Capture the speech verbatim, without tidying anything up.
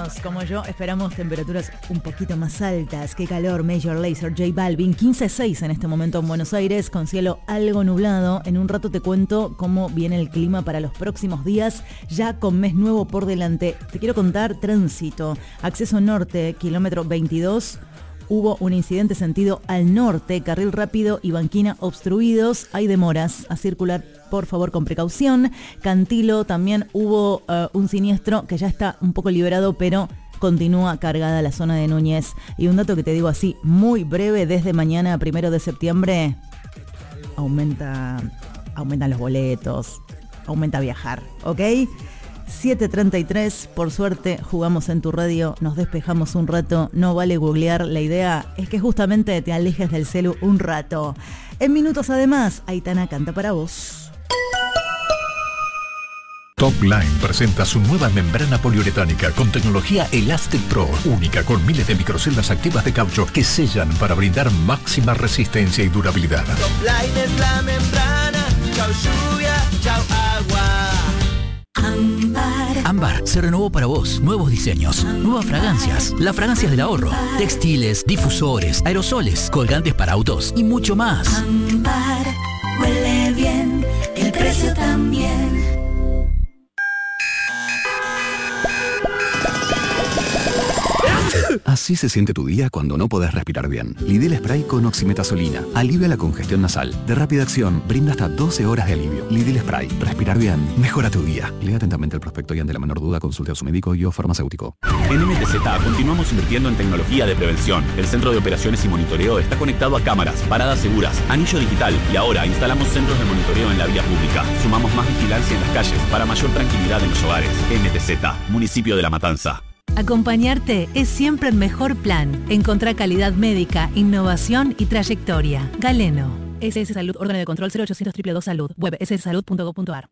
algunos, como yo, esperamos temperaturas un poquito más altas. Qué calor. Major Lazer, J Balvin, quince seis en este momento en Buenos Aires, con cielo algo nublado. En un rato te cuento cómo viene el clima para los próximos días, ya con mes nuevo por delante. Te quiero contar tránsito. Acceso norte, kilómetro veintidós. Hubo un incidente sentido al norte, carril rápido y banquina obstruidos. Hay demoras a circular, por favor, con precaución. Cantilo también hubo uh, un siniestro que ya está un poco liberado, pero continúa cargada la zona de Núñez. Y un dato que te digo así, muy breve, desde mañana, primero de septiembre, aumenta, aumentan los boletos, aumenta viajar, ¿ok? siete treinta y tres, por suerte jugamos en tu radio, nos despejamos un rato, no vale googlear, la idea es que justamente te alejes del celu un rato. En minutos además, Aitana canta para vos. Top Line presenta su nueva membrana poliuretánica con tecnología Elastic Pro, única con miles de microceldas activas de caucho que sellan para brindar máxima resistencia y durabilidad. Top Line es la membrana, chau lluvia, chau agua. Ámbar. Ámbar se renovó para vos. Nuevos diseños, nuevas fragancias, las fragancias del ahorro, textiles, difusores, aerosoles, colgantes para autos y mucho más. Ámbar huele bien, el precio también. Así se siente tu día cuando no podés respirar bien. Lidl Spray con oximetazolina alivia la congestión nasal. De rápida acción, brinda hasta doce horas de alivio. Lidl Spray. Respirar bien mejora tu día. Lea atentamente el prospecto y ante la menor duda consulte a su médico y o farmacéutico. En M T Z continuamos invirtiendo en tecnología de prevención. El centro de operaciones y monitoreo está conectado a cámaras, paradas seguras, anillo digital y ahora instalamos centros de monitoreo en la vía pública. Sumamos más vigilancia en las calles para mayor tranquilidad en los hogares. M T Z, Municipio de La Matanza. Acompañarte es siempre el mejor plan. Encontrá calidad médica, innovación y trayectoria. Galeno. S S Salud, órgano de control cero ochocientos dos dos dos Salud. Web ss salud punto gov punto ar.